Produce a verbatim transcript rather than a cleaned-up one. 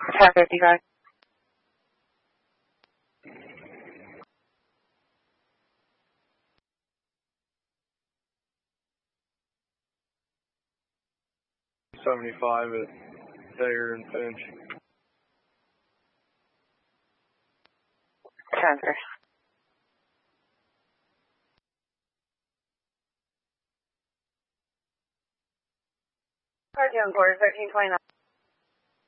ten fifty-five. seventy-five at Thayer and Finch. ten first. Cartoon quarter thirteen twenty-nine.